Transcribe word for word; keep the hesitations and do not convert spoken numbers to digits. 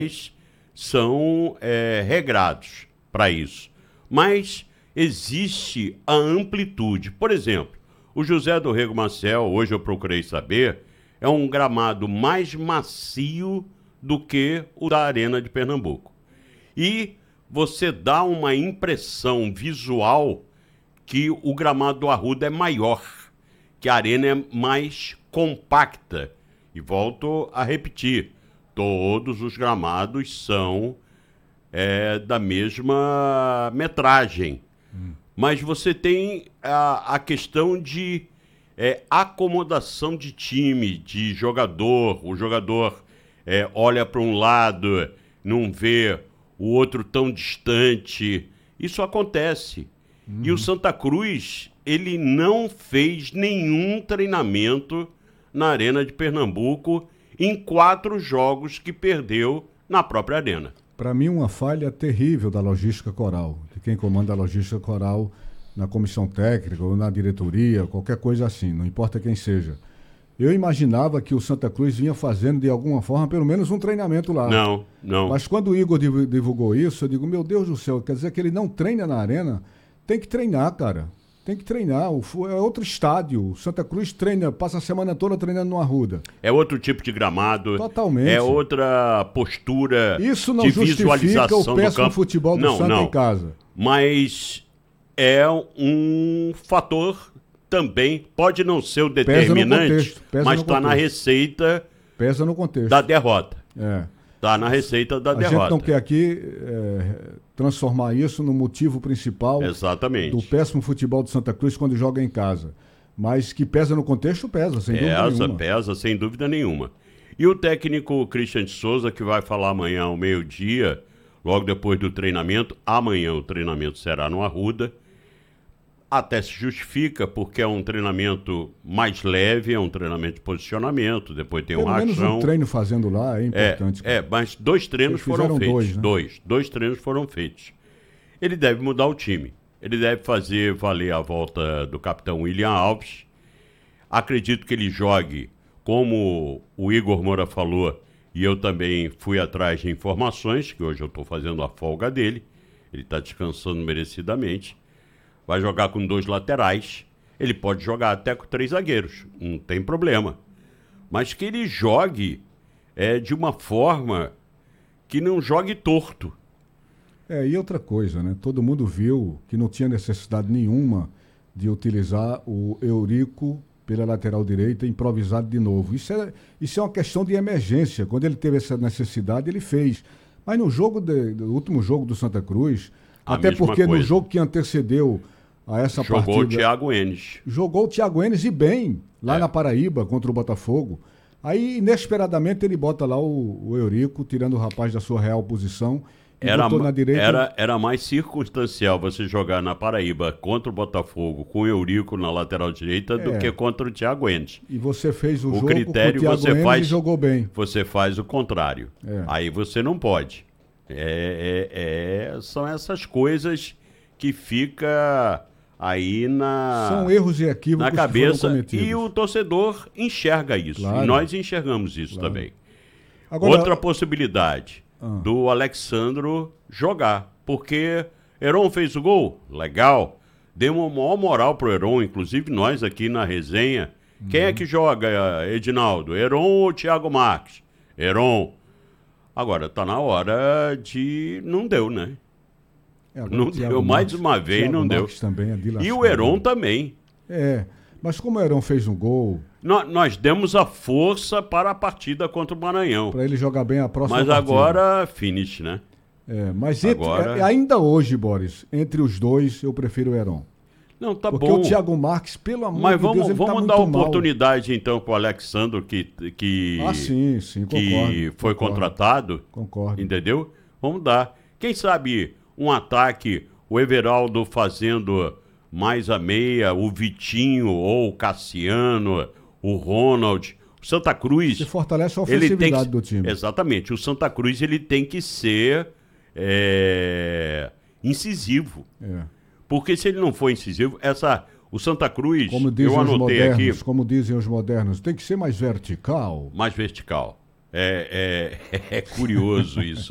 são é, regrados para isso. Mas existe a amplitude. Por exemplo, o José do Rego Maciel, hoje eu procurei saber, é um gramado mais macio do que o da Arena de Pernambuco. E você dá uma impressão visual que o gramado do Arruda é maior, que a arena é mais compacta. E volto a repetir, todos os gramados são é, da mesma metragem. Hum. Mas você tem a, a questão de é, acomodação de time, de jogador. O jogador é, olha para um lado, não vê o outro tão distante. Isso acontece. Uhum. E o Santa Cruz, ele não fez nenhum treinamento na Arena de Pernambuco em quatro jogos que perdeu na própria Arena. Para mim, uma falha terrível da logística coral, de quem comanda a logística coral na comissão técnica ou na diretoria, qualquer coisa assim, não importa quem seja. Eu imaginava que o Santa Cruz vinha fazendo, de alguma forma, pelo menos um treinamento lá. Não, não. Mas quando o Igor divulgou isso, eu digo, meu Deus do céu, quer dizer que ele não treina na Arena? Tem que treinar, cara. Tem que treinar. É outro estádio. O Santa Cruz treina, passa a semana toda treinando no Arruda. É outro tipo de gramado. Totalmente. É outra postura isso não de justifica visualização o péssimo do campo. futebol do não, Santa não. em casa. Mas é um fator também, pode não ser o determinante, pesa mas está na receita pesa no contexto. da derrota. É. Está na receita da a derrota. A gente não quer aqui é, transformar isso no motivo principal Exatamente. do péssimo futebol do Santa Cruz quando joga em casa. Mas que pesa no contexto, pesa, sem dúvida pesa, nenhuma. Pesa, sem dúvida nenhuma. E o técnico Christian de Souza, que vai falar amanhã ao meio-dia, logo depois do treinamento, amanhã o treinamento será no Arruda, até se justifica, porque é um treinamento mais leve, é um treinamento de posicionamento, depois tem um rachão. Pelo menos um treino fazendo lá é importante. É, é mas dois treinos foram feitos. Dois, né? dois, dois treinos foram feitos. Ele deve mudar o time. Ele deve fazer valer a volta do capitão William Alves. Acredito que ele jogue, como o Igor Moura falou, e eu também fui atrás de informações, que hoje eu estou fazendo a folga dele. Ele está descansando merecidamente. Vai jogar com dois laterais, ele pode jogar até com três zagueiros, não tem problema. Mas que ele jogue é, de uma forma que não jogue torto. É, e outra coisa, né? Todo mundo viu que não tinha necessidade nenhuma de utilizar o Eurico pela lateral direita improvisado de novo. Isso é, isso é uma questão de emergência. Quando ele teve essa necessidade, ele fez. Mas no jogo de, do último jogo do Santa Cruz, a até porque coisa. No jogo que antecedeu a essa jogou partida... Jogou o Thiago Enes. Jogou o Thiago Enes e bem, lá é. na Paraíba, contra o Botafogo. Aí, inesperadamente, ele bota lá o, o Eurico, tirando o rapaz da sua real posição, e era, botou na direita... Era, era mais circunstancial você jogar na Paraíba contra o Botafogo com o Eurico na lateral direita é. do que contra o Thiago Enes. E você fez o, o jogo critério com o Thiago você Enes faz, e jogou bem. Você faz o contrário. É. Aí você não pode. É, é, é, são essas coisas que fica aí na, são erros e equívocos na cabeça que foram cometidos. E o torcedor enxerga isso. Claro. E nós enxergamos isso claro. também. Agora, outra possibilidade ah. do Alexandro jogar, porque Heron fez o gol, legal, deu uma maior moral pro Heron, inclusive nós aqui na resenha. Uhum. Quem é que joga, Edinaldo? Heron ou Thiago Marques? Heron. Agora, tá na hora de... Não deu, né? É, não deu, mais uma vez Thiago não Marques deu. Também é e o Heron também. É, mas como o Heron fez um gol... Nós, nós demos a força para a partida contra o Maranhão. Para ele jogar bem a próxima mas partida. Mas agora, finish, né? É, mas entre, agora... é, ainda hoje, Boris, entre os dois, eu prefiro o Heron. Não, tá Porque bom. Porque o Thiago Marques, pelo amor mas de vamos, Deus, ele vamos tá dar muito oportunidade, mal. então, para o Alexandro, que, que, ah, sim, sim, concordo, que foi concordo, contratado. Concordo. Entendeu? Vamos dar. Quem sabe um ataque, o Everaldo fazendo mais a meia, o Vitinho ou o Cassiano, o Ronald, o Santa Cruz... Se fortalece a ofensividade que, do time. Exatamente. O Santa Cruz ele tem que ser é, incisivo. É. Porque se ele não for incisivo, essa, o Santa Cruz, como dizem eu anotei os modernos, aqui... Como dizem os modernos, tem que ser mais vertical. Mais vertical. É, é, é curioso isso.